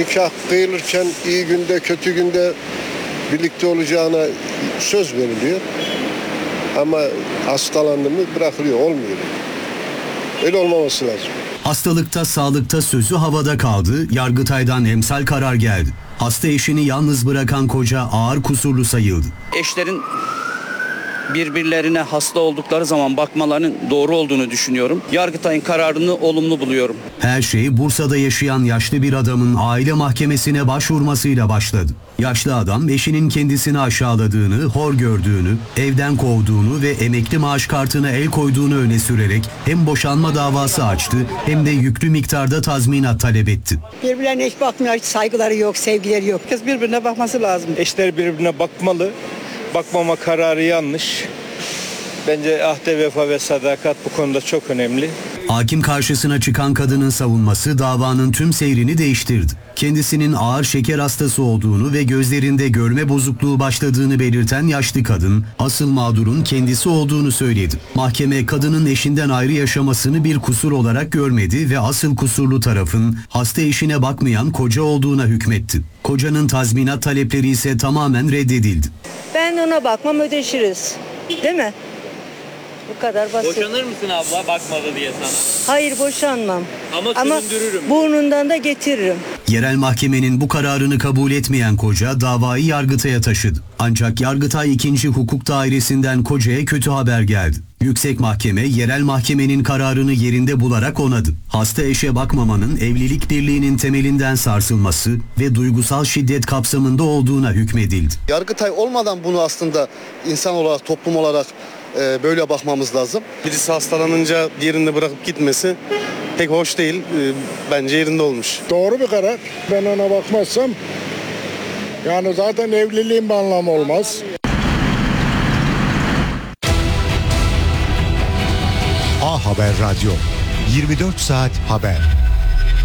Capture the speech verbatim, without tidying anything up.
nikah kıyılırken iyi günde kötü günde birlikte olacağına söz veriliyor. Ama hastalandı mı bırakılıyor, olmuyor. Öyle olmaması lazım. Hastalıkta, sağlıkta sözü havada kaldı. Yargıtay'dan emsal karar geldi. Hasta eşini yalnız bırakan koca ağır kusurlu sayıldı. Eşlerin birbirlerine hasta oldukları zaman bakmalarının doğru olduğunu düşünüyorum. Yargıtay'ın kararını olumlu buluyorum. Her şey Bursa'da yaşayan yaşlı bir adamın aile mahkemesine başvurmasıyla başladı. Yaşlı adam eşinin kendisini aşağıladığını, hor gördüğünü, evden kovduğunu ve emekli maaş kartına el koyduğunu öne sürerek hem boşanma davası açtı hem de yüklü miktarda tazminat talep etti. Birbirlerine hiç bakmıyor, hiç saygıları yok, sevgileri yok. Herkes birbirine bakması lazım. Eşler birbirine bakmalı. Bakmama kararı yanlış. Bence ahde vefa ve sadakat bu konuda çok önemli. Hakim karşısına çıkan kadının savunması davanın tüm seyrini değiştirdi. Kendisinin ağır şeker hastası olduğunu ve gözlerinde görme bozukluğu başladığını belirten yaşlı kadın, asıl mağdurun kendisi olduğunu söyledi. Mahkeme kadının eşinden ayrı yaşamasını bir kusur olarak görmedi ve asıl kusurlu tarafın hasta eşine bakmayan koca olduğuna hükmetti. Kocanın tazminat talepleri ise tamamen reddedildi. Ben ona bakmam, ödeşiriz. Değil mi? Bu kadar basit. Boşanır mısın abla bakmadı diye sana? Hayır, boşanmam. Ama Ama süründürürüm. burnundan da getiririm. Yerel mahkemenin bu kararını kabul etmeyen koca davayı Yargıtay'a taşıdı. Ancak Yargıtay ikinci Hukuk Dairesi'nden kocaya kötü haber geldi. Yüksek Mahkeme, yerel mahkemenin kararını yerinde bularak onadı. Hasta eşe bakmamanın evlilik birliğinin temelinden sarsılması ve duygusal şiddet kapsamında olduğuna hükmedildi. Yargıtay olmadan bunu aslında insan olarak, toplum olarak e, böyle bakmamız lazım. Birisi hastalanınca diğerini bırakıp gitmesi pek hoş değil. E, bence yerinde olmuş. Doğru bir karar. Ben ona bakmazsam yani zaten evliliğin bir anlamı olmaz. A Haber Radyo, yirmi dört saat haber.